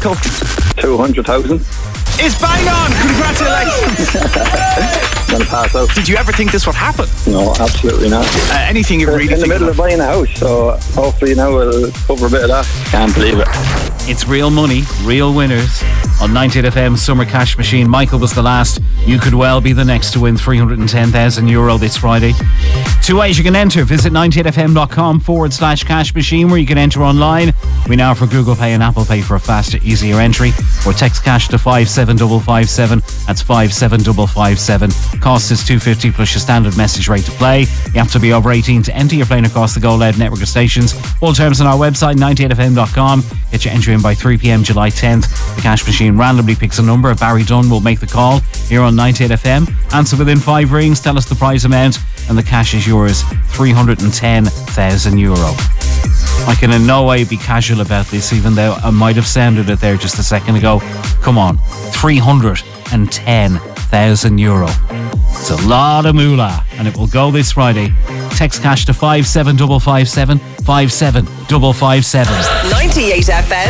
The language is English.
Michael? 200,000. It's bang on! Congratulations! Gonna pass out. Did you ever think this would happen? No, absolutely not. Anything you really in the middle of buying a house, so hopefully now we'll cover a bit of that. Can't believe it. It's real money, real winners. On 98FM Summer Cash Machine, Michael was the last. You could well be the next to win €310,000 this Friday. 2 ways you can enter. Visit 98fm.com/cash machine, where you can enter online. We now offer Google Pay and Apple Pay for a faster, easier entry. Or text cash to 57557. That's 57557. Cost is $2.50 plus your standard message rate to play. You have to be over 18 to enter. You're playing across the Go Loud network of stations. Full terms on our website, 98fm.com. Get your entry in by 3 p.m. July 10th. The cash machine randomly picks a number. Barry Dunn will make the call here on 98FM. Answer within 5 rings, tell us the prize amount, and the cash is yours, €310,000. I can in no way be casual about this, even though I might have sounded it there just a second ago. Come on, €310,000. It's a lot of moolah, and it will go this Friday. Text cash to 57557, 57557. 98FM.